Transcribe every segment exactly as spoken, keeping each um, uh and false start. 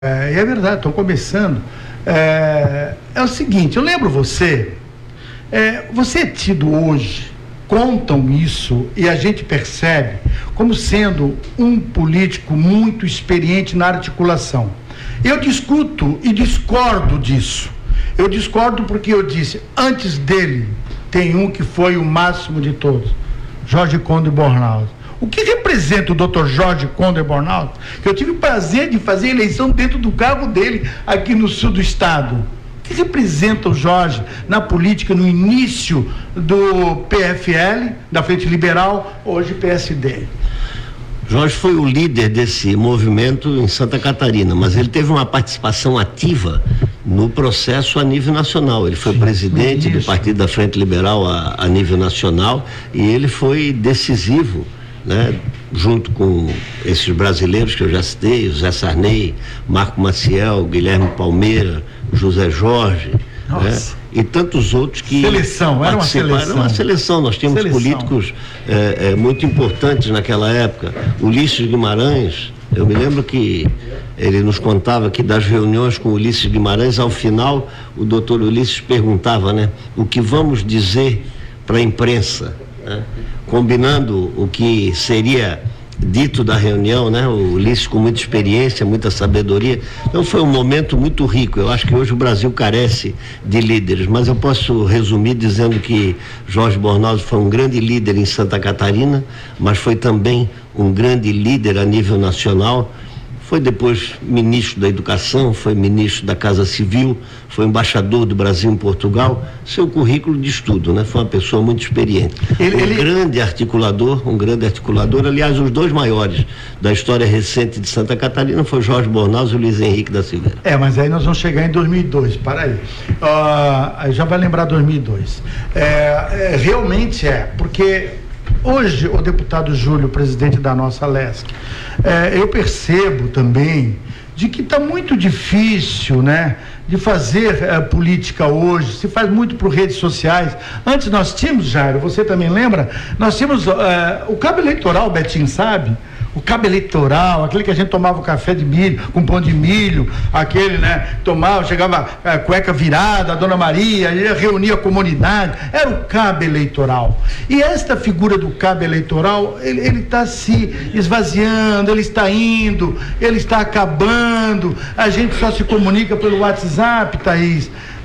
É, é verdade, estão começando. É, é o seguinte, eu lembro você, é, você é tido hoje, contam isso e a gente percebe como sendo um político muito experiente na articulação. Eu discuto e discordo disso. Eu discordo porque eu disse, antes dele tem um que foi o máximo de todos, Jorge Conder Bornhaus. O que representa o doutor Jorge Conder Bornhaus? Eu tive o prazer de fazer eleição dentro do cargo dele aqui no sul do estado. O que representa o Jorge na política no início do P F L, da Frente Liberal, hoje P S D? Jorge foi o líder desse movimento em Santa Catarina, mas ele teve uma participação ativa no processo a nível nacional. Ele foi Sim, presidente do Partido da Frente Liberal a, a nível nacional e ele foi decisivo, né, junto com esses brasileiros que eu já citei, José Sarney, Marco Maciel, Guilherme Palmeira, José Jorge, né, e tantos outros que seleção, era uma seleção. Era uma seleção, nós tínhamos seleção. políticos é, é, muito importantes naquela época. Ulisses Guimarães, eu me lembro que ele nos contava que das reuniões com Ulisses Guimarães, ao final o doutor Ulisses perguntava, né, o que vamos dizer para a imprensa, né? Combinando o que seria dito da reunião, né? O Ulisses com muita experiência, muita sabedoria. Então foi um momento muito rico. Eu acho que hoje o Brasil carece de líderes, mas eu posso resumir dizendo que Jorge Bornhaus foi um grande líder em Santa Catarina, mas foi também um grande líder a nível nacional. Foi depois ministro da Educação, foi ministro da Casa Civil, foi embaixador do Brasil em Portugal. Seu currículo de estudo, né? Foi uma pessoa muito experiente. Ele, um ele... grande articulador, um grande articulador. Aliás, os dois maiores da história recente de Santa Catarina foi Jorge Bornhaus e o Luiz Henrique da Silveira. É, mas aí nós vamos chegar em dois mil e dois, para aí. Uh, já vai lembrar dois mil e dois. É, é, realmente é, porque hoje o deputado Júlio, presidente da nossa Lesc, é, eu percebo também de que está muito difícil, né, de fazer é, política hoje. Se faz muito por redes sociais. Antes nós tínhamos, Jairo, você também lembra? Nós tínhamos é, o cabo eleitoral, o Betinho sabe? O cabo eleitoral, aquele que a gente tomava o café de milho, com pão de milho, aquele, né, tomava, chegava a cueca virada, a Dona Maria, reunia a comunidade, era o cabo eleitoral. E esta figura do cabo eleitoral, ele está se esvaziando, ele está indo, ele está acabando, a gente só se comunica pelo WhatsApp, Thaís.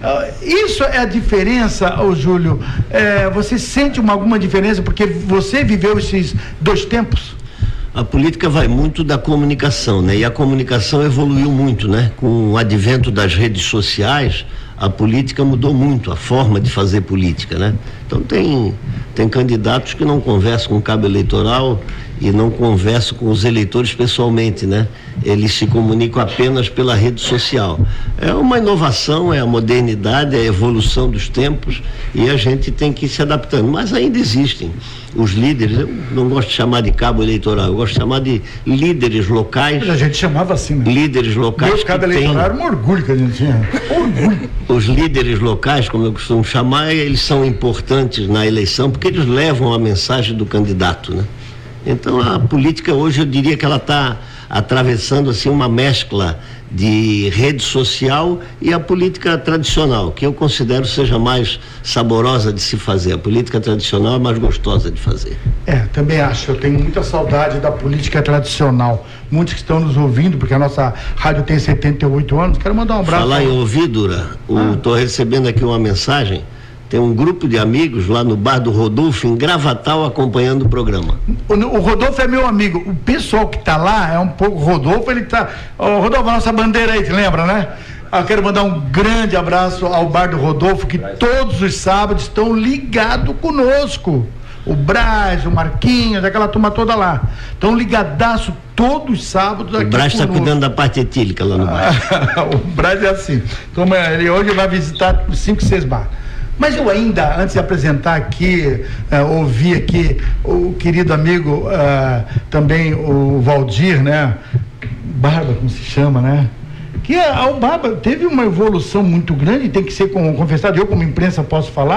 Isso é a diferença, ô Júlio, é, você sente uma, alguma diferença, porque você viveu esses dois tempos? A política vai muito da comunicação, né? E a comunicação evoluiu muito, né? Com o advento das redes sociais, a política mudou muito, a forma de fazer política, né? Então tem, tem candidatos que não conversam com o cabo eleitoral e não conversam com os eleitores pessoalmente, né? Eles se comunicam apenas pela rede social. É uma inovação, é a modernidade, é a evolução dos tempos e a gente tem que ir se adaptando, mas ainda existem os líderes. Eu não gosto de chamar de cabo eleitoral, eu gosto de chamar de líderes locais. Mas a gente chamava assim, né? Líderes locais. Meu cabo eleitoral era um orgulho que a gente tinha. Orgulho. Os líderes locais, como eu costumo chamar, eles são importantes na eleição porque eles levam a mensagem do candidato, né? Então a política hoje, eu diria que ela está atravessando assim uma mescla de rede social e a política tradicional, que eu considero seja mais saborosa de se fazer. A política tradicional é mais gostosa de fazer. É, também acho. Eu tenho muita saudade da política tradicional. Muitos que estão nos ouvindo, porque a nossa rádio tem setenta e oito anos. Quero mandar um abraço. Falar em ouvir, Dura, estou ah. recebendo aqui uma mensagem. Tem um grupo de amigos lá no bar do Rodolfo, em Gravatal, acompanhando o programa. O, o Rodolfo é meu amigo. O pessoal que está lá é um pouco... O Rodolfo, ele está... O Rodolfo, a nossa bandeira aí, te lembra, né? Eu quero mandar um grande abraço ao bar do Rodolfo, que todos os sábados estão ligados conosco. O Braz, o Marquinhos, aquela turma toda lá. Estão ligadaço todos os sábados aqui. O Braz está cuidando da parte etílica lá no bar. O Braz é assim. Então, ele hoje vai visitar cinco, seis bar. Mas eu ainda, antes de apresentar aqui, uh, ouvi aqui o querido amigo, uh, também o Valdir, né? Barba, como se chama, né? Que a, o Barba teve uma evolução muito grande, tem que ser confessado, eu como imprensa posso falar,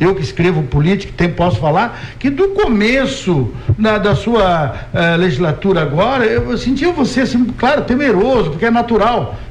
eu que escrevo política, tem, posso falar, que do começo na, da sua uh, legislatura agora, eu, eu sentia você, assim, claro, temeroso, porque é natural.